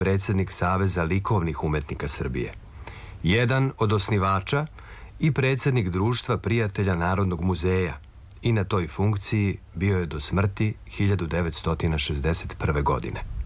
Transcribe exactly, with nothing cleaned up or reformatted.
predsjednik Saveza likovnih umetnika Srbije, jedan od osnivača i predsjednik Društva prijatelja Narodnog muzeja i na toj funkciji bio je do smrti hiljadu devetsto šezdeset prve. godine.